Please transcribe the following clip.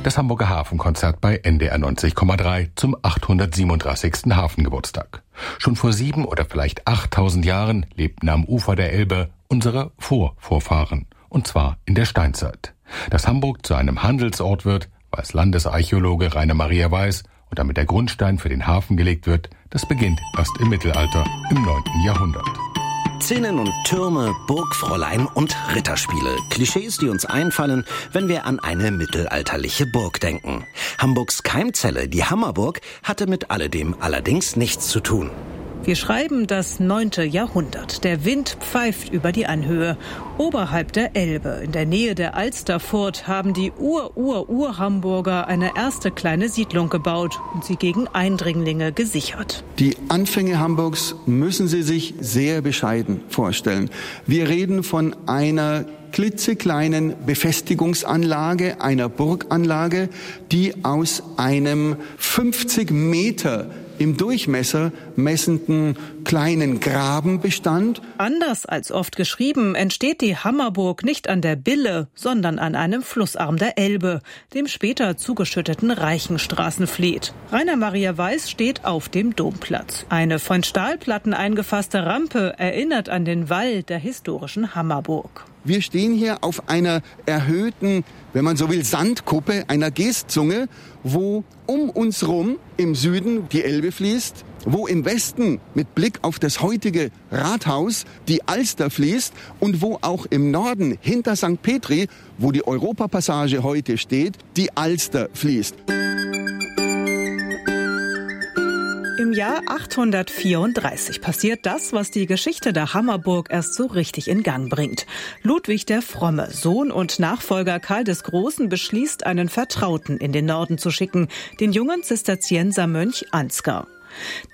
Das Hamburger Hafenkonzert bei NDR 90,3 zum 837. Hafengeburtstag. Schon vor 7.000 oder vielleicht 8.000 Jahren lebten am Ufer der Elbe unsere Vorvorfahren. Und zwar in der Steinzeit. Dass Hamburg zu einem Handelsort wird, weiß Landesarchäologe Rainer Maria Weiß, und damit der Grundstein für den Hafen gelegt wird, das beginnt erst im Mittelalter, im 9. Jahrhundert. Zinnen und Türme, Burgfräulein und Ritterspiele. Klischees, die uns einfallen, wenn wir an eine mittelalterliche Burg denken. Hamburgs Keimzelle, die Hammerburg, hatte mit alledem allerdings nichts zu tun. Wir schreiben das 9. Jahrhundert. Der Wind pfeift über die Anhöhe. Oberhalb der Elbe, in der Nähe der Alsterfurt, haben die Ur-Hamburger eine erste kleine Siedlung gebaut und sie gegen Eindringlinge gesichert. Die Anfänge Hamburgs müssen Sie sich sehr bescheiden vorstellen. Wir reden von einer klitzekleinen Befestigungsanlage, einer Burganlage, die aus einem 50 Meter im Durchmesser messenden kleinen Graben bestand. Anders als oft geschrieben, entsteht die Hammerburg nicht an der Bille, sondern an einem Flussarm der Elbe, dem später zugeschütteten Reichenstraßenfleet. Rainer Maria Weiß steht auf dem Domplatz. Eine von Stahlplatten eingefasste Rampe erinnert an den Wall der historischen Hammerburg. Wir stehen hier auf einer erhöhten, wenn man so will, Sandkuppe, einer Geestzunge, wo um uns rum im Süden die Elbe fließt, wo im Westen mit Blick auf das heutige Rathaus die Alster fließt und wo auch im Norden hinter St. Petri, wo die Europapassage heute steht, die Alster fließt. Im Jahr 834 passiert das, was die Geschichte der Hammerburg erst so richtig in Gang bringt. Ludwig der Fromme, Sohn und Nachfolger Karl des Großen, beschließt, einen Vertrauten in den Norden zu schicken, den jungen Zisterziensermönch Ansgar.